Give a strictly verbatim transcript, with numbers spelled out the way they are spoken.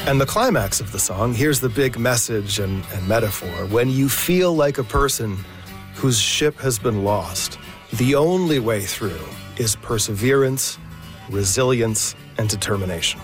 And the climax of the song, here's the big message and, and metaphor. When you feel like a person whose ship has been lost, the only way through is perseverance, resilience, and determination.